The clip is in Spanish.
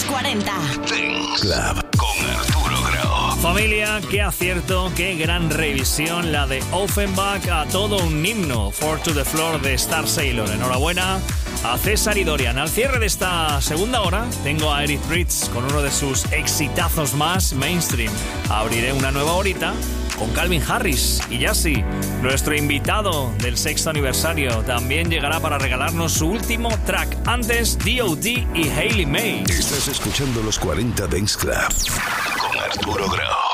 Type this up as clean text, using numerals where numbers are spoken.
Los 40 Dance Club con Arturo Grau. Familia, qué acierto, qué gran revisión la de Offenbach a todo un himno. Four to the Floor de Star Sailor. Enhorabuena a César y Dorian. Al cierre de esta segunda hora tengo a Eric Prydz con uno de sus exitazos más mainstream. Abriré una nueva horita con Calvin Harris y Yassi. Nuestro invitado del 6º aniversario también llegará para regalarnos su último track. Antes, D.O.D. y Hayley May. Estás escuchando los 40 Dance Club con Arturo Grau.